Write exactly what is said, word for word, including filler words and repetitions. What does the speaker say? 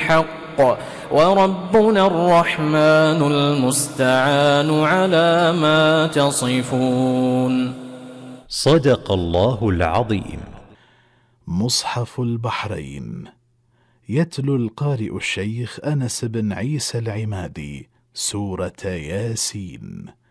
بالحق وربنا الرحمن المستعان على ما تصفون. صدق الله العظيم. مصحف البحرين. يتلو القارئ الشيخ أنس بن عيسى العمادي سورة ياسين.